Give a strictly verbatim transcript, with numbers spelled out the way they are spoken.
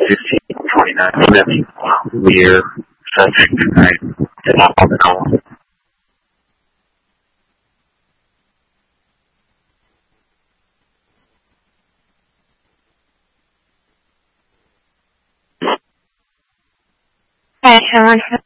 fifteen twenty-nine minutes. We're subject tonight to not on the call. Hi, everyone.